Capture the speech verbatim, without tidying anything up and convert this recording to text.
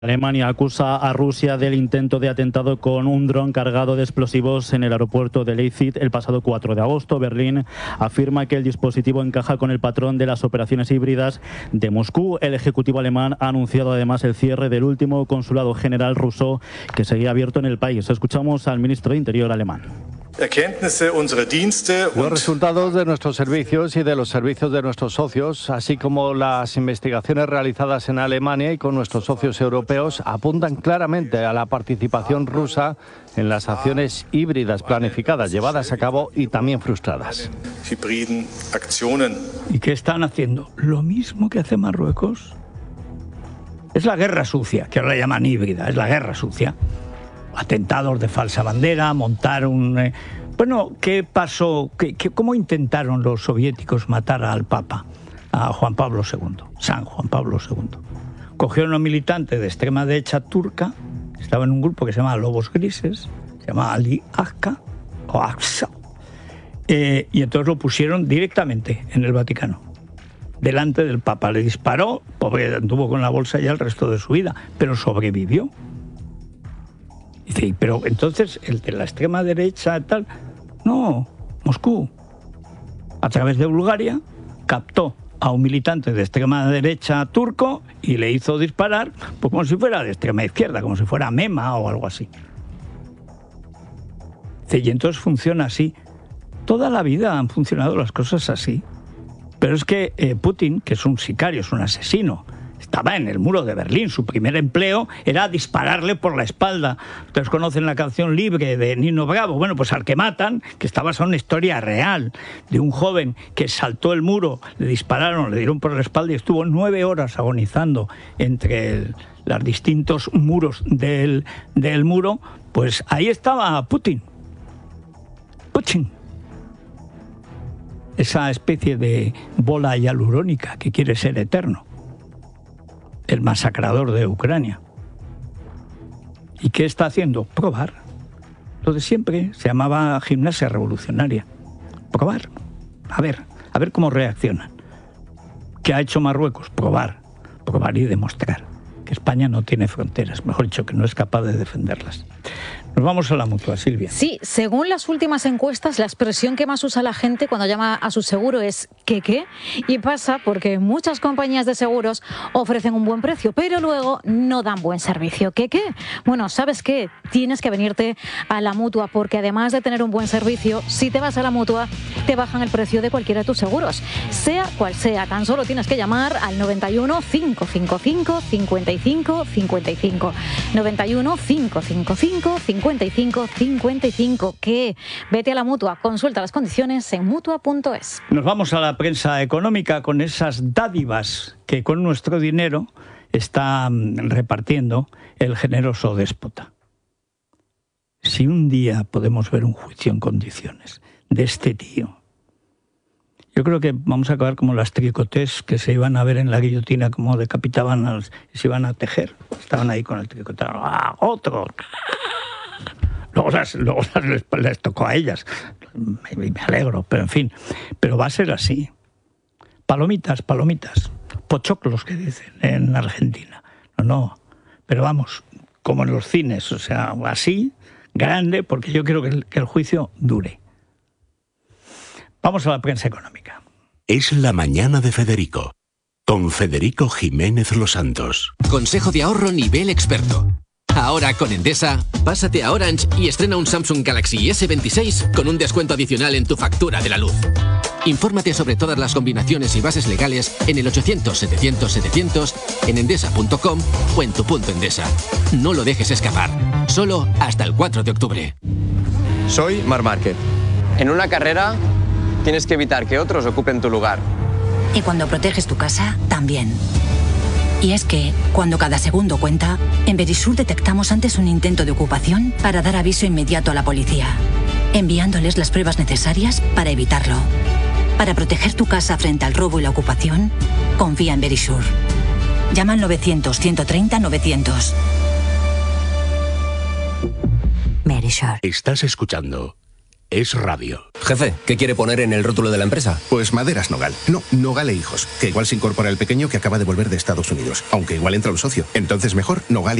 Alemania acusa a Rusia del intento de atentado con un dron cargado de explosivos en el aeropuerto de Leipzig el pasado cuatro de agosto. Berlín afirma que el dispositivo encaja con el patrón de las operaciones híbridas de Moscú. El Ejecutivo alemán ha anunciado además el cierre del último consulado general ruso que seguía abierto en el país. Escuchamos al ministro de Interior alemán. Los resultados de nuestros servicios y de los servicios de nuestros socios, así como las investigaciones realizadas en Alemania y con nuestros socios europeos, apuntan claramente a la participación rusa en las acciones híbridas planificadas, llevadas a cabo y también frustradas. ¿Y qué están haciendo? Lo mismo que hace Marruecos. Es la guerra sucia, que ahora la llaman híbrida, es la guerra sucia. Atentados de falsa bandera, montar un... Eh, bueno, ¿qué pasó? ¿Qué, qué, ¿Cómo intentaron los soviéticos matar al Papa, a Juan Pablo segundo, San Juan Pablo segundo? Cogieron a un militante de extrema derecha turca, que estaba en un grupo que se llamaba Lobos Grises, se llamaba Ali Aksa, o Aksa, eh, y entonces lo pusieron directamente en el Vaticano, delante del Papa. Le disparó, pobre, anduvo con la bolsa ya el resto de su vida, pero sobrevivió. Dice, pero entonces el de la extrema derecha tal, no, Moscú, a través de Bulgaria, captó a un militante de extrema derecha turco y le hizo disparar, pues como si fuera de extrema izquierda, como si fuera Mema o algo así. Dice, y entonces funciona así. Toda la vida han funcionado las cosas así. Pero es que eh, Putin, que es un sicario, es un asesino, estaba en el muro de Berlín. Su primer empleo era dispararle por la espalda. Ustedes conocen la canción Libre de Nino Bravo. Bueno, pues al que matan, que está basada en una historia real de un joven que saltó el muro, le dispararon, le dieron por la espalda y estuvo nueve horas agonizando entre el, los distintos muros del, del muro. Pues ahí estaba Putin. Putin. Esa especie de bola hialurónica que quiere ser eterno. El masacrador de Ucrania. ¿Y qué está haciendo? Probar. Lo de siempre, se llamaba gimnasia revolucionaria. Probar. A ver, a ver cómo reaccionan. ¿Qué ha hecho Marruecos? Probar. Probar y demostrar que España no tiene fronteras. Mejor dicho, que no es capaz de defenderlas. Nos vamos a la mutua, Silvia. Sí, según las últimas encuestas, la expresión que más usa la gente cuando llama a su seguro es ¿qué qué? Y pasa porque muchas compañías de seguros ofrecen un buen precio, pero luego no dan buen servicio. ¿Qué qué? Bueno, ¿sabes qué? Tienes que venirte a la mutua, porque además de tener un buen servicio, si te vas a la mutua, te bajan el precio de cualquiera de tus seguros. Sea cual sea, tan solo tienes que llamar al noventa y uno, cinco cinco cinco, cincuenta y cinco cincuenta y cinco. noventa y uno, cinco cinco cinco, cincuenta y cinco cincuenta y cinco. ¿Qué? Vete a la mutua, consulta las condiciones en mutua punto es. Nos vamos a la prensa económica con esas dádivas que con nuestro dinero está repartiendo el generoso déspota. Si un día podemos ver un juicio en condiciones de este tío, yo creo que vamos a acabar como las tricotés que se iban a ver en la guillotina, como decapitaban a los, y se iban a tejer. Estaban ahí con el tricote. ¡Ah, otro! Luego, las, luego las, les, les tocó a ellas. Me, me alegro, pero en fin. Pero va a ser así. Palomitas, palomitas. Pochoclos, que dicen en Argentina. No, no. Pero vamos, como en los cines. O sea, así, grande, porque yo quiero que el, que el juicio dure. Vamos a la prensa económica. Es la mañana de Federico, con Federico Jiménez Los Santos. Consejo de ahorro nivel experto. Ahora con Endesa, pásate a Orange y estrena un Samsung Galaxy ese veintiséis con un descuento adicional en tu factura de la luz. Infórmate sobre todas las combinaciones y bases legales en el ochocientos, setecientos, setecientos, en endesa punto com o en tu punto Endesa. No lo dejes escapar. Solo hasta el cuatro de octubre. Soy Marc Márquez. En una carrera tienes que evitar que otros ocupen tu lugar. Y cuando proteges tu casa, también. Y es que, cuando cada segundo cuenta, en Verisur detectamos antes un intento de ocupación para dar aviso inmediato a la policía, enviándoles las pruebas necesarias para evitarlo. Para proteger tu casa frente al robo y la ocupación, confía en Verisur. Llama al novecientos, ciento treinta, novecientos. Verisur. Estás escuchando es radio. Jefe, ¿qué quiere poner en el rótulo de la empresa? Pues Maderas Nogal. No, Nogal e Hijos. Que igual se incorpora el pequeño que acaba de volver de Estados Unidos. Aunque igual entra un socio. Entonces mejor Nogal